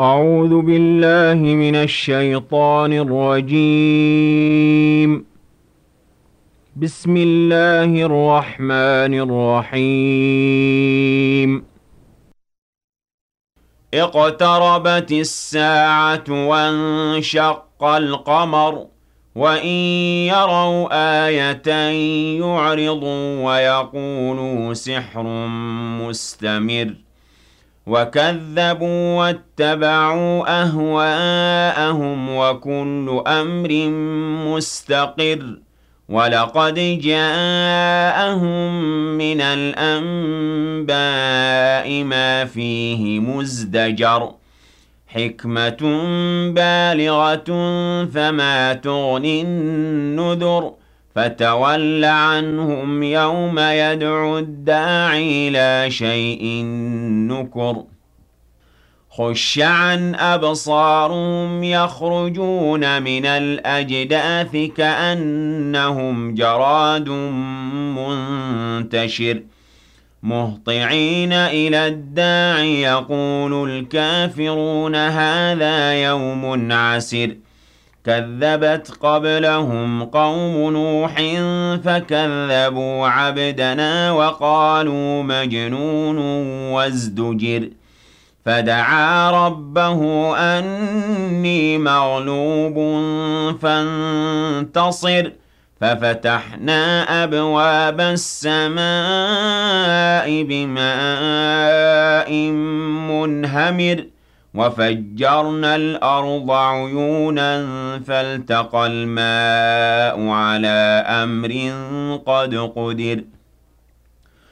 أعوذ بالله من الشيطان الرجيم. بسم الله الرحمن الرحيم. اقتربت الساعة وانشق القمر وإن يروا آية يعرضوا ويقولوا سحر مستمر وكذبوا واتبعوا أهواءهم وكل أمر مستقر ولقد جاءهم من الأنباء ما فيه مزدجر حكمة بالغة فما تغني النذر فتول عنهم يوم يدعو الداعي إلى شيء نكر خش عن أبصارهم يخرجون من الأجداث كأنهم جراد منتشر مهطعين إلى الداعي يقول الكافرون هذا يوم عسر كذبت قبلهم قوم نوح فكذبوا عبدنا وقالوا مجنون وازدجر فدعا ربه أني مغلوب فانتصر ففتحنا أبواب السماء بماء منهمر وفجرنا الأرض عيونا فالتقى الماء على أمر قد قدر